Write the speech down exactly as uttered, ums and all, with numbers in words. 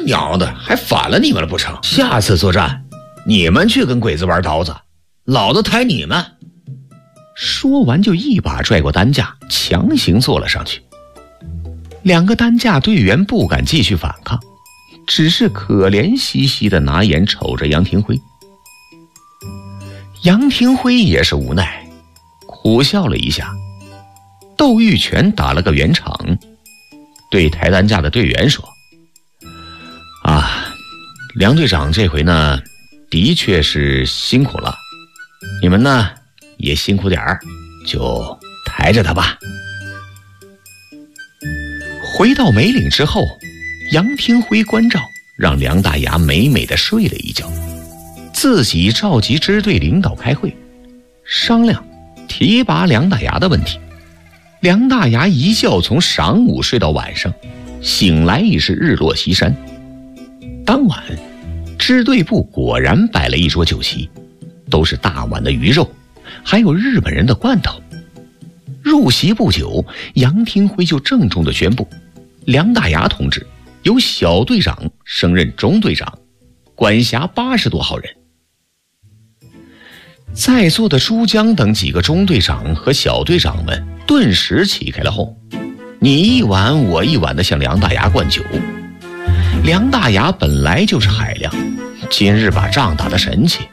娘的，还反了你们了不成？下次作战，你们去跟鬼子玩刀子，老子抬你们！说完就一把拽过担架，强行坐了上去。两个担架队员不敢继续反抗，只是可怜兮兮的拿眼瞅着杨廷辉。杨廷辉也是无奈，苦笑了一下。窦玉泉打了个圆场，对抬担架的队员说：啊，梁队长这回呢，的确是辛苦了，你们呢也辛苦点儿，就抬着他吧。回到梅岭之后，杨廷辉关照让梁大牙美美的睡了一觉，自己召集支队领导开会，商量提拔梁大牙的问题。梁大牙一觉从晌午睡到晚上，醒来已是日落西山。当晚支队部果然摆了一桌酒席，都是大碗的鱼肉，还有日本人的罐头。入席不久，杨廷辉就郑重地宣布，梁大牙同志由小队长升任中队长，管辖八十多号人。在座的朱江等几个中队长和小队长们顿时起开了哄，你一碗我一碗的向梁大牙灌酒。梁大牙本来就是海量，今日把仗打得神气，